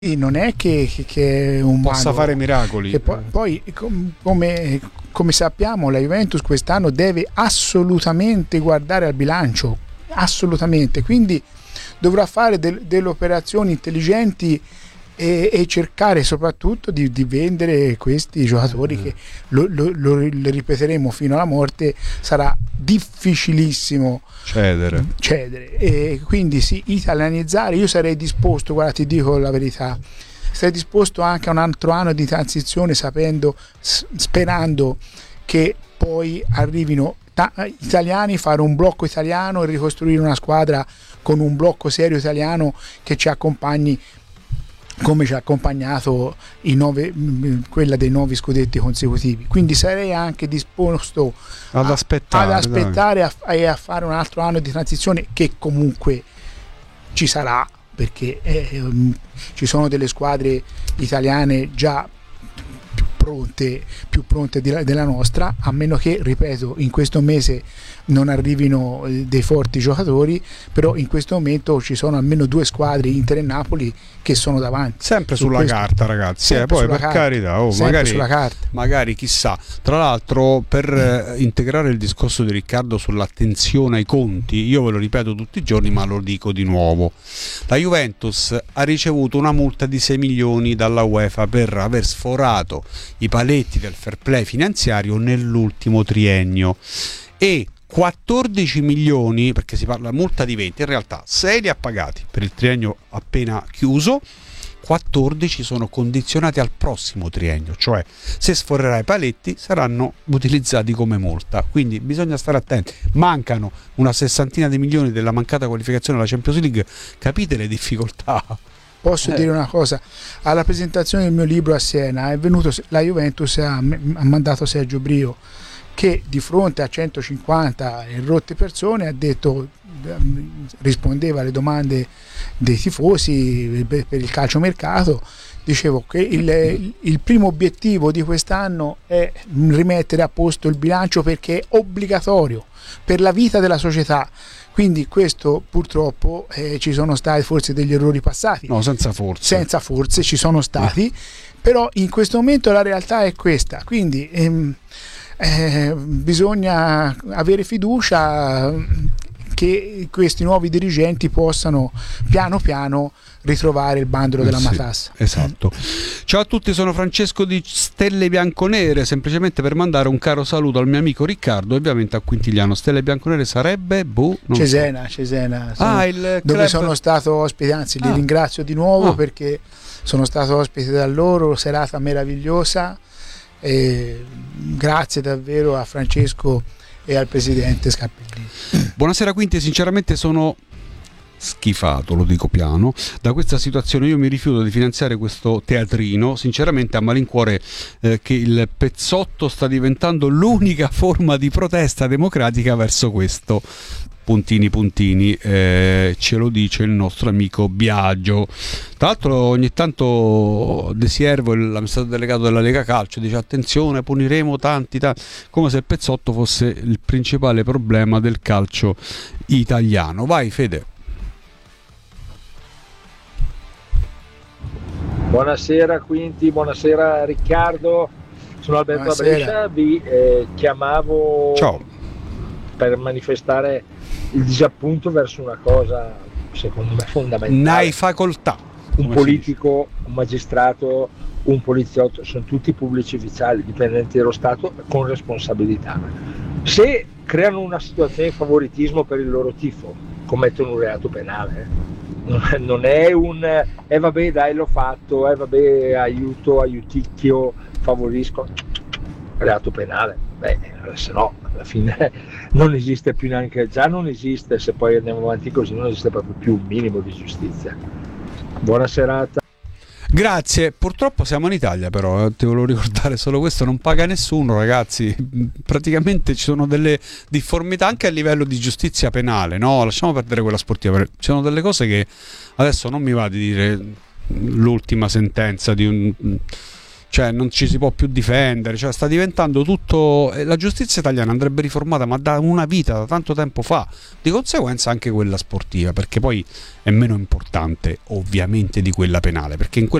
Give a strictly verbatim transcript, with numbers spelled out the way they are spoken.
non è che, che, che è un possa mago, fare miracoli. Che poi, poi com, come, come sappiamo, la Juventus quest'anno deve assolutamente guardare al bilancio, assolutamente, quindi dovrà fare del, delle operazioni intelligenti e, e cercare soprattutto di, di vendere questi giocatori mm. che lo, lo, lo, lo ripeteremo fino alla morte, sarà difficilissimo cedere, cedere. E quindi sì, italianizzare. Io sarei disposto, guarda, ti dico la verità, sarei disposto anche a un altro anno di transizione, sapendo, sperando che poi arrivino ta- italiani, fare un blocco italiano e ricostruire una squadra con un blocco serio italiano che ci accompagni come ci ha accompagnato i nove, quella dei nove scudetti consecutivi. Quindi sarei anche disposto ad a, aspettare, ad aspettare a, a fare un altro anno di transizione, che comunque ci sarà, perché eh, ci sono delle squadre italiane già pronte, più pronte di, della nostra, a meno che, ripeto, in questo mese non arrivino dei forti giocatori, però in questo momento ci sono almeno due squadre, Inter e Napoli, che sono davanti. Sempre su sulla questo. carta, ragazzi, eh, poi per carta. carità, oh, magari, sulla carta. magari chissà. Tra l'altro, per eh, integrare il discorso di Riccardo sull'attenzione ai conti, io ve lo ripeto tutti i giorni, ma lo dico di nuovo: la Juventus ha ricevuto una multa di sei milioni dalla UEFA per aver sforato i paletti del fair play finanziario nell'ultimo triennio, e quattordici milioni, perché si parla multa di venti, in realtà sei li ha pagati per il triennio appena chiuso, quattordici sono condizionati al prossimo triennio, cioè se sforerà i paletti saranno utilizzati come multa, quindi bisogna stare attenti. Mancano una sessantina di milioni della mancata qualificazione alla Champions League, capite le difficoltà? Posso eh. dire una cosa: alla presentazione del mio libro a Siena è venuto, la Juventus ha, ha mandato Sergio Brio, che di fronte a centocinquanta rotte persone ha detto, rispondeva alle domande dei tifosi per il calciomercato, dicevo che il, il primo obiettivo di quest'anno è rimettere a posto il bilancio, perché è obbligatorio per la vita della società. Quindi questo purtroppo eh, ci sono stati forse degli errori passati, no, senza forse senza forse ci sono stati, eh. però in questo momento la realtà è questa, quindi ehm, eh, bisogna avere fiducia che questi nuovi dirigenti possano piano piano ritrovare il bandolo della eh sì, matassa. Esatto. Ciao a tutti, sono Francesco di Stelle Bianconere, semplicemente per mandare un caro saluto al mio amico Riccardo, ovviamente a Quintigliano. Stelle Bianconere sarebbe boh, non Cesena, so. Cesena, ah, il dove club... sono stato ospite, anzi li ah. ringrazio di nuovo ah. perché sono stato ospite da loro, serata meravigliosa, e grazie davvero a Francesco e al presidente Scarpellini. Buonasera Quinti, sinceramente sono schifato, lo dico piano, da questa situazione. Io mi rifiuto di finanziare questo teatrino, sinceramente a malincuore eh, che il pezzotto sta diventando l'unica forma di protesta democratica verso questo. Puntini puntini, eh, ce lo dice il nostro amico Biagio. Tra l'altro ogni tanto De Siervo, l'amministratore delegato della Lega Calcio, dice attenzione, puniremo tanti, tanti, come se il pezzotto fosse il principale problema del calcio italiano. Vai Fede. Buonasera Quinti, buonasera Riccardo, sono Alberto da Brescia, vi eh, chiamavo Ciao. per manifestare il disappunto verso una cosa secondo me fondamentale. N'hai facoltà. Un politico, un magistrato, un poliziotto, sono tutti pubblici ufficiali, dipendenti dello Stato con responsabilità. Se creano una situazione di favoritismo per il loro tifo, commettono un reato penale. Eh? Non è un eh vabbè dai l'ho fatto, eh vabbè aiuto, aiuticchio, favorisco, reato penale. Beh, se no alla fine non esiste più neanche, già non esiste, se poi andiamo avanti così non esiste proprio più un minimo di giustizia. Buona serata. Grazie, purtroppo siamo in Italia però, eh, ti volevo ricordare solo questo, non paga nessuno ragazzi, praticamente ci sono delle difformità anche a livello di giustizia penale, no? Lasciamo perdere quella sportiva, ci sono delle cose che adesso non mi va di dire l'ultima sentenza di un... cioè non ci si può più difendere, cioè sta diventando tutto, la giustizia italiana andrebbe riformata ma da una vita, da tanto tempo fa, di conseguenza anche quella sportiva, perché poi è meno importante ovviamente di quella penale, perché in quella